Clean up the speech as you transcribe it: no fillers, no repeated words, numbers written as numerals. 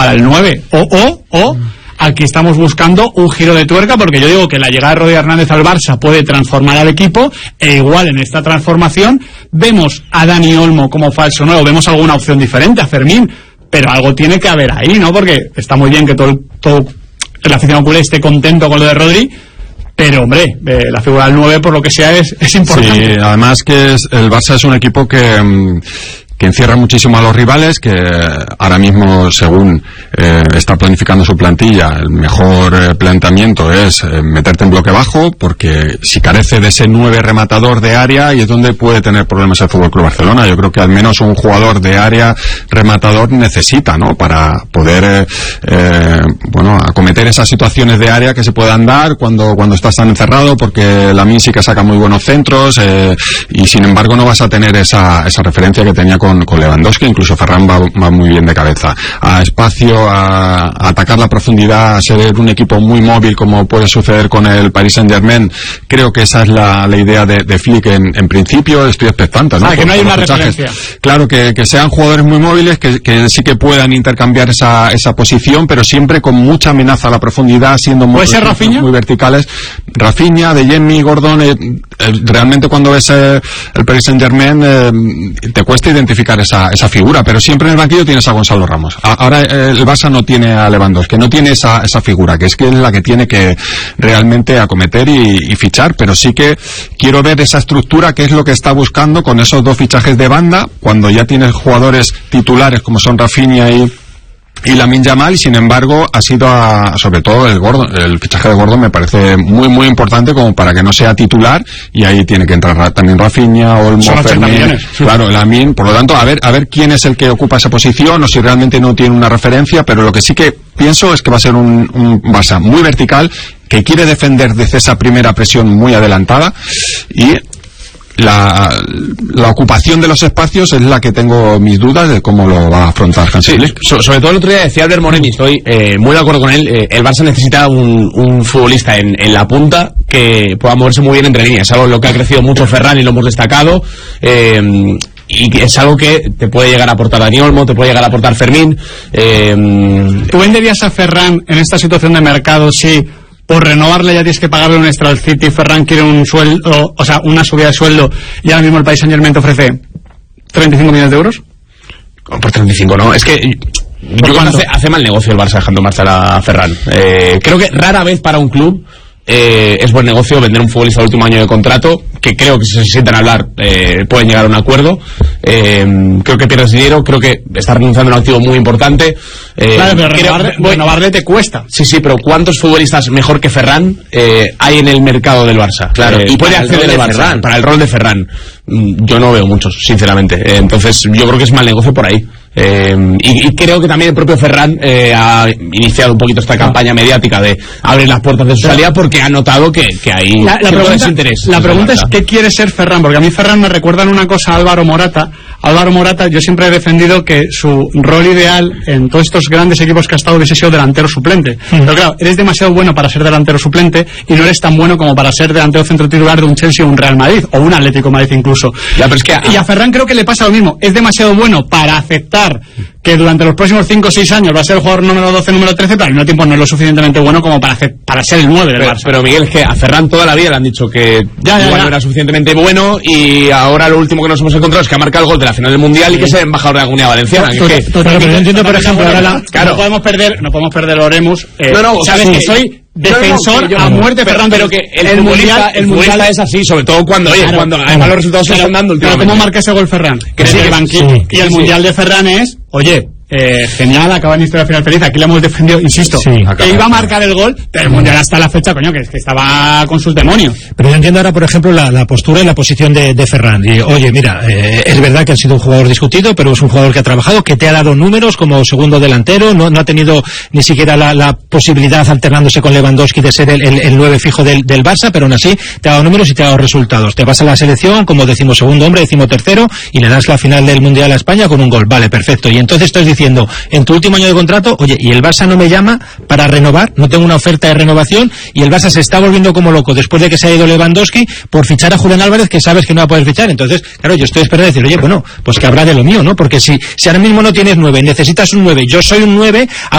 para el 9. O aquí estamos buscando un giro de tuerca, porque yo digo que la llegada de Rodri Hernández al Barça puede transformar al equipo, e igual en esta transformación vemos a Dani Olmo como falso 9, vemos alguna opción diferente, a Fermín, pero algo tiene que haber ahí, ¿no? Porque está muy bien que todo el aficionado culé esté contento con lo de Rodri, pero hombre, la figura del 9 por lo que sea es importante. Sí, además que el Barça es un equipo que encierra muchísimo a los rivales, que ahora mismo, según está planificando su plantilla, el mejor planteamiento es meterte en bloque bajo, porque si carece de ese 9 rematador de área, y es donde puede tener problemas el FC Barcelona. Yo creo que al menos un jugador de área rematador necesita, ¿no?, para poder acometer esas situaciones de área que se puedan dar cuando estás tan encerrado, porque Lamine sí que saca muy buenos centros, y sin embargo no vas a tener esa referencia que tenía con Lewandowski. Incluso Ferran va muy bien de cabeza a espacio, a atacar la profundidad, a ser un equipo muy móvil, como puede suceder con el Paris Saint-Germain. Creo que esa es la idea de Flick. En principio estoy expectante, ¿no? Que no hay una referencia. Claro, que sean jugadores muy móviles, que sí que puedan intercambiar esa posición, pero siempre con mucha amenaza a la profundidad, siendo muy verticales. Rafinha, De Jong, Gordon, realmente cuando ves el Paris Saint-Germain te cuesta identificar esa figura, pero siempre en el banquillo tienes a Gonzalo Ramos. Ahora el Barça no tiene a Lewandowski, no tiene esa figura, que es la que tiene que realmente acometer y fichar, pero sí que quiero ver esa estructura, que es lo que está buscando con esos 2 fichajes de banda, cuando ya tienes jugadores titulares como son Rafinha y Lamine Yamal, y sin embargo ha sido sobre todo el fichaje de Gordon me parece muy muy importante como para que no sea titular, y ahí tiene que entrar también Rafinha, Olmo, Fermín, claro, Lamine. Por lo tanto, a ver quién es el que ocupa esa posición, o si realmente no tiene una referencia, pero lo que sí que pienso es que va a ser un Barça muy vertical, que quiere defender desde esa primera presión muy adelantada, y la ocupación de los espacios es la que tengo mis dudas de cómo lo va a afrontar Hansi Flick. Sobre todo el otro día decía Albert Moreni, estoy muy de acuerdo con él, el Barça necesita un futbolista en la punta que pueda moverse muy bien entre líneas, algo en lo que ha crecido mucho Ferran y lo hemos destacado, y es algo que te puede llegar a aportar Dani Olmo, te puede llegar a aportar Fermín. ¿Tú venderías a Ferran en esta situación de mercado si por renovarle ya tienes que pagarle un extra al City, Ferran quiere un sueldo, o sea, una subida de sueldo, y ahora mismo el Paris Saint-Germain te ofrece 35 millones de euros? Por 35 no, es que yo creo que hace mal negocio el Barça dejando marchar a Ferran. Creo que rara vez para un club es buen negocio vender un futbolista al último año de contrato, que creo que si se sientan a hablar pueden llegar a un acuerdo. Creo que pierdes dinero, creo que estás renunciando a un activo muy importante. Claro, pero renovarle te cuesta. Sí, pero ¿cuántos futbolistas mejor que Ferran hay en el mercado del Barça? Claro, y puede acceder al Barça para el rol de Ferran. Yo no veo muchos, sinceramente. Entonces yo creo que es mal negocio por ahí. Y creo que también el propio Ferran ha iniciado un poquito esta campaña mediática de abrir las puertas de su salida, porque ha notado que hay desinterés. La pregunta es ¿qué quiere ser Ferran? Porque a mí Ferran me recuerda en una cosa a Álvaro Morata. Yo siempre he defendido que su rol ideal en todos estos grandes equipos que ha estado hubiese sido delantero suplente. Pero claro, eres demasiado bueno para ser delantero suplente y no eres tan bueno como para ser delantero centro titular de un Chelsea o un Real Madrid o un Atlético de Madrid incluso. Y a Ferran creo que le pasa lo mismo. Es demasiado bueno para aceptar que durante los próximos 5 o 6 años va a ser el jugador número 12, número 13, pero al mismo tiempo no es lo suficientemente bueno como para ser el 9 del Barça. Pero Miguel, es que a Ferran toda la vida le han dicho que igual no era suficientemente bueno, y ahora lo último que nos hemos encontrado es que ha marcado el gol de la final del Mundial y que es el embajador de la Comunidad Valenciana. Pero yo entiendo, por ejemplo, ahora no podemos perder el Oremus. Sabes que soy defensor a muerte, Ferran, pero que el mundial es así, sobre todo cuando además los resultados se están dando últimamente. ¿Cómo marca ese gol Ferran? Que es el banquillo. Y el mundial de Ferran es, genial, acaba en historia final feliz, aquí le hemos defendido, insisto, que iba a marcar el gol, pero el mundial hasta la fecha, coño, que estaba con sus demonios. Pero yo entiendo ahora, por ejemplo, la postura y la posición de Ferran. Y oye, mira, es verdad que ha sido un jugador discutido, pero es un jugador que ha trabajado, que te ha dado números como segundo delantero, no ha tenido ni siquiera la posibilidad, alternándose con Lewandowski, de ser el 9 fijo del Barça, pero aún así te ha dado números y te ha dado resultados. Te vas a la selección como 12º hombre, 13º, y le das la final del mundial a España con un gol. Vale, perfecto. Y entonces estás diciendo, en tu último año de contrato, oye, y el Barça no me llama para renovar, no tengo una oferta de renovación, y el Barça se está volviendo como loco después de que se ha ido Lewandowski por fichar a Julián Álvarez, que sabes que no va a poder fichar. Entonces, claro, yo estoy esperando a decir, oye, bueno, pues que habrá de lo mío, ¿no? Porque si ahora mismo no tienes 9, necesitas un 9, yo soy un 9,